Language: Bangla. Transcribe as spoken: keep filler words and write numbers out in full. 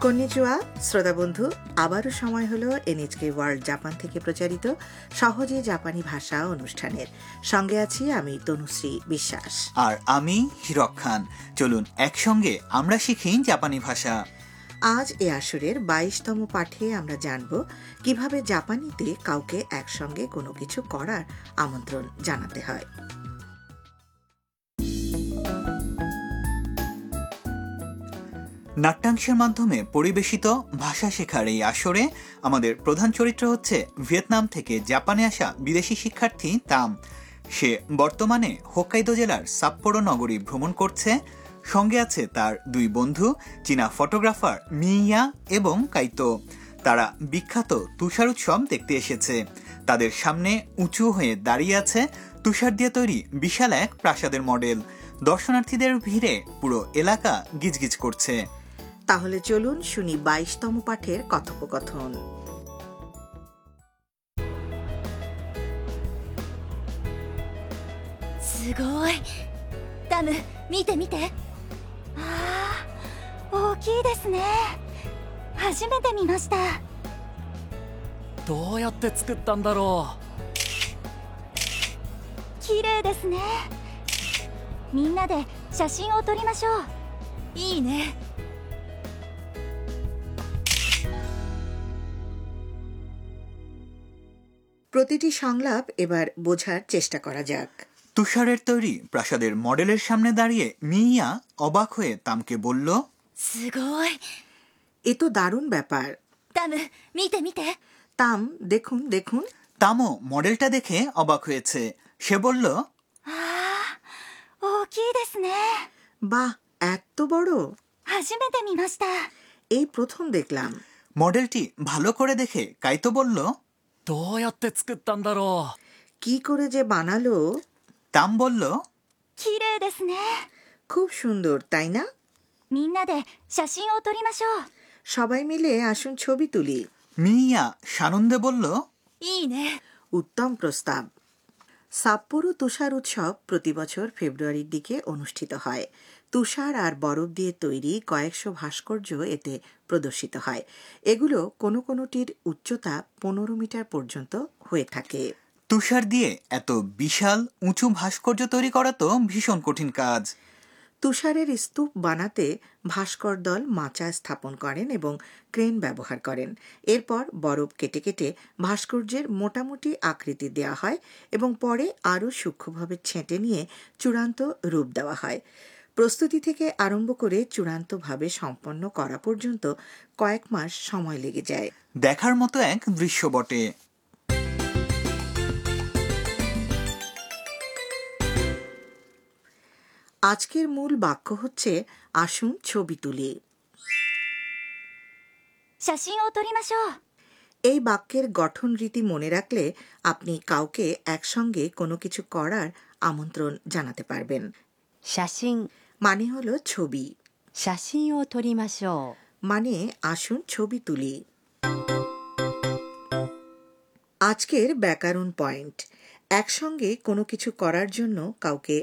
কন্নিচিওয়া শ্রোতা বন্ধু, আবারও সময় হলো এনএইচকে ওয়ার্ল্ড জাপান থেকে প্রচারিত সহজে জাপানি ভাষা অনুষ্ঠানের। সঙ্গে আছি আমি তনুশ্রী বিশ্বাস আর আমি হিরক খান। চলুন একসঙ্গে আমরা শিখি জাপানি ভাষা। আজ এ আসরের বাইশতম পাঠে আমরা জানব কিভাবে জাপানিতে কাউকে একসঙ্গে কোনো কিছু করার আমন্ত্রণ জানাতে হয়। নাট্যাংশের মাধ্যমে পরিবেশিত ভাষা শেখার এই আসরে আমাদের প্রধান চরিত্র হচ্ছে ভিয়েতনাম থেকে জাপানে আসা বিদেশি শিক্ষার্থী তাম। সে বর্তমানে হোক্কাইদো জেলার সাপ্পোরো নগরী ভ্রমণ করছে। সঙ্গে আছে তার দুই বন্ধু, চীনা ফটোগ্রাফার মিয়া এবং কাইতো। তারা বিখ্যাত তুষার উৎসব দেখতে এসেছে। তাদের সামনে উঁচু হয়ে দাঁড়িয়ে আছে তুষার দিয়ে তৈরি বিশাল এক প্রাসাদের মডেল। দর্শনার্থীদের ভিড়ে পুরো এলাকা গিজগিজ করছে। তাহলে চলুন শুনি বাইশতম পাঠের কথোপকথন। すごい。ダム、見て見て。ああ、大きいですね。初めて見ました。 どうやって作ったんだろう。 綺麗ですね。みんなで写真を撮りましょう。いいね。 প্রতিটি সংলাপ এবার বোঝার চেষ্টা করা যাক। তুষারের তৈরি প্রাসাদের মডেলের সামনে দাঁড়িয়ে মিয়া অবাক হয়ে তামকে বলল, すごい。 এ তো দারুণ ব্যাপার। ダム、見て見て。 তাম, দেখুন দেখুন। তামও মডেলটা দেখে অবাক হয়েছে। সে বলল, ああ、大きいですね。 বাহ, এত বড়! 初めて見ました。 এই প্রথম দেখলাম। মডেলটি ভালো করে দেখে কাইতো বলল, どうやって作ったんだろ কি করে যে বানালো! তাম বলল, 綺麗ですね。 খুব সুন্দর, তাই না? みんなで写真を撮りましょう。 সবাই মিলে আসুন ছবি তুলি। মিয়া সানন্দে বলল, いいね。 উত্তম প্রস্তাব। সাপ্পোরো তুষার উৎসব প্রতি বছর ফেব্রুয়ারির দিকে অনুষ্ঠিত হয়। তুষার আর বরফ দিয়ে তৈরি কয়েকশো ভাস্কর্য এতে প্রদর্শিত হয়। এগুলো কোনো কোনোটির উচ্চতা পনেরো মিটার পর্যন্ত হয়ে থাকে। তুষার দিয়ে এত বিশাল উঁচু ভাস্কর্য তৈরি করা তো ভীষণ কঠিন কাজ। তুষারের স্তূপ বানাতে ভাস্কর দল মাচা স্থাপন করেন এবং ক্রেন ব্যবহার করেন। এরপর বরফ কেটে কেটে ভাস্কর্যের মোটামুটি আকৃতি দেওয়া হয় এবং পরে আরও সূক্ষ্মভাবে ছেঁটে নিয়ে চূড়ান্ত রূপ দেওয়া হয়। প্রস্তুতি থেকে আরম্ভ করে চূড়ান্তভাবে সম্পন্ন করা পর্যন্ত কয়েক মাস সময় লেগে যায়। দেখার মতো এক দৃশ্য বটে। আজকের মূল বাক্য হচ্ছে আসুন ছবি তুলি। 写真を撮りましょう。 এই বাক্যের গঠন রীতি মনে রাখলে আপনি কাউকে একসঙ্গে কোনো কিছু করার আমন্ত্রণ জানাতে পারবেন। 写真 মানে হলো ছবি, 写真を撮りましょう。 মানে আসুন ছবি তুলি। আজকের ব্যাকরণ পয়েন্ট। একসঙ্গে কোনো কিছু করার জন্য কাউকে